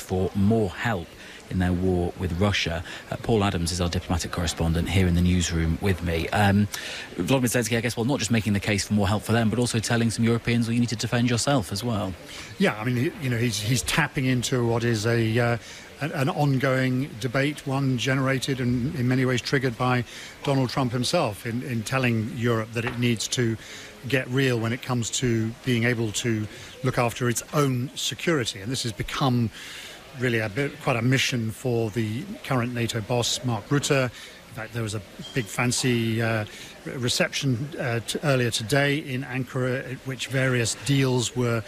for more help in their war with Russia. Paul Adams is our diplomatic correspondent here in the newsroom with me. Volodymyr Zelensky, I guess, well, not just making the case for more help for them, but also telling some Europeans, well, you need to defend yourself as well. Yeah, I mean, he's tapping into what is an ongoing debate, one generated and in many ways triggered by Donald Trump himself in telling Europe that it needs to get real when it comes to being able to look after its own security. And this has become really quite a mission for the current NATO boss, Mark Rutte. In fact, there was a big fancy reception earlier today in Ankara at which various deals were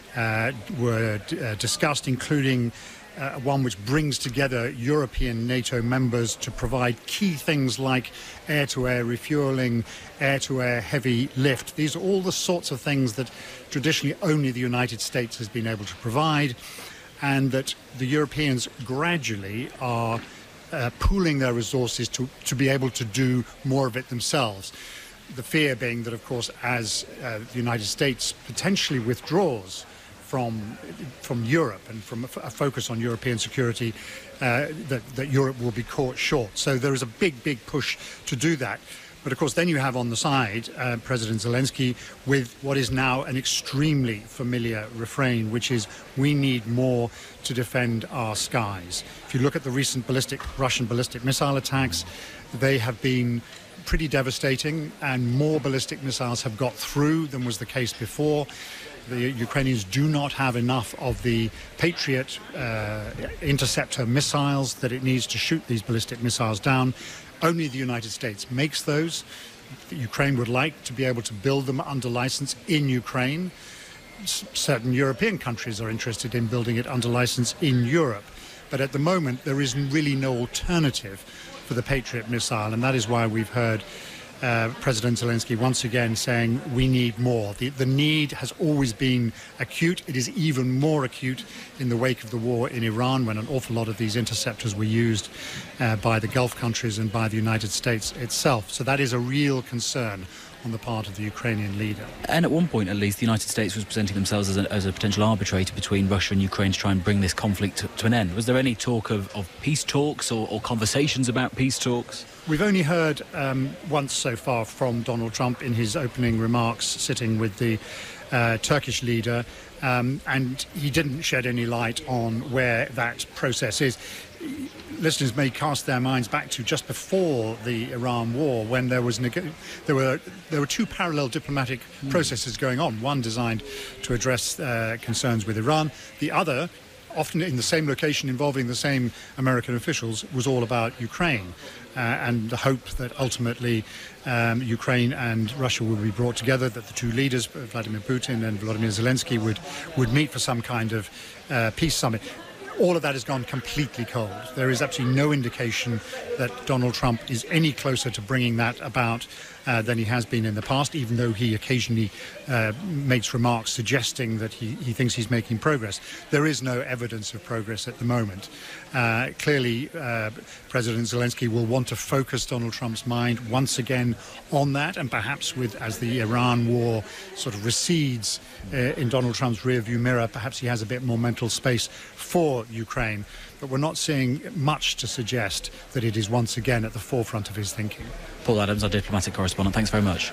discussed, including one which brings together European NATO members to provide key things like air-to-air refuelling, air-to-air heavy lift. These are all the sorts of things that traditionally only the United States has been able to provide, and that the Europeans gradually are pooling their resources to be able to do more of it themselves. The fear being that, of course, as the United States potentially withdraws from Europe and from a focus on European security, that Europe will be caught short. So there is a big push to do that. But of course, then you have on the side President Zelensky with what is now an extremely familiar refrain, which is, we need more to defend our skies. If you look at the recent Russian ballistic missile attacks, they have been pretty devastating, and more ballistic missiles have got through than was the case before. The Ukrainians do not have enough of the Patriot interceptor missiles that it needs to shoot these ballistic missiles down. Only the United States makes those. Ukraine would like to be able to build them under license in Ukraine. Certain European countries are interested in building it under license in Europe. But at the moment, there is really no alternative for the Patriot missile, and that is why we've heard President Zelensky once again saying we need more. The need has always been acute. It is even more acute in the wake of the war in Iran, when an awful lot of these interceptors were used by the Gulf countries and by the United States itself. So that is a real concern on the part of the Ukrainian leader. And at one point, at least, the United States was presenting themselves as a potential arbitrator between Russia and Ukraine to try and bring this conflict to an end. Was there any talk of peace talks or conversations about peace talks? We've only heard once so far from Donald Trump in his opening remarks, sitting with the Turkish leader, and he didn't shed any light on where that process is. Listeners may cast their minds back to just before the Iran war, when there were two parallel diplomatic processes going on. One designed to address concerns with Iran. The other, often in the same location involving the same American officials, was all about Ukraine. And the hope that ultimately Ukraine and Russia would be brought together, that the two leaders, Vladimir Putin and Volodymyr Zelensky, would meet for some kind of peace summit. All of that has gone completely cold. There is absolutely no indication that Donald Trump is any closer to bringing that about than he has been in the past, even though he occasionally makes remarks suggesting that he thinks he's making progress. There is no evidence of progress at the moment. Clearly, President Zelensky will want to focus Donald Trump's mind once again on that, and perhaps as the Iran war sort of recedes in Donald Trump's rearview mirror, perhaps he has a bit more mental space for Ukraine. But we're not seeing much to suggest that it is once again at the forefront of his thinking. Paul Adams, our diplomatic correspondent, thanks very much.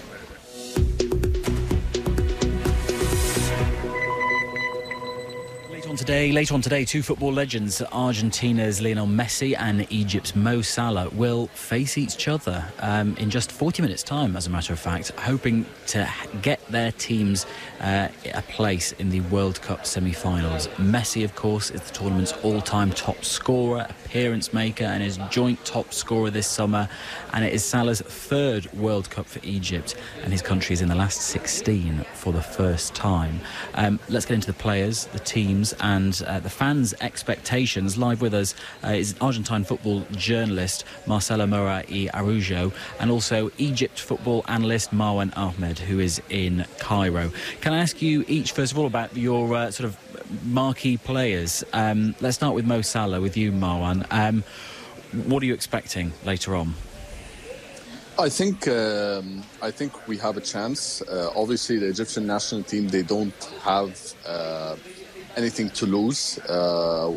Later on today, two football legends, Argentina's Lionel Messi and Egypt's Mo Salah, will face each other in just 40 minutes' time, as a matter of fact, hoping to get their teams a place in the World Cup semi-finals. Messi, of course, is the tournament's all-time top scorer, appearance maker, and is joint top scorer this summer. And it is Salah's third World Cup for Egypt, and his country is in the last 16 for the first time. Let's get into the players, the teams, and the fans' expectations. Live with us is Argentine football journalist Marcelo Mora y Araujo, and also Egypt football analyst Marwan Ahmed, who is in Cairo. Can I ask you each, first of all, about your sort of marquee players? Let's start with Mo Salah, with you, Marwan. What are you expecting later on? I think we have a chance. Obviously, the Egyptian national team, they don't have anything to lose.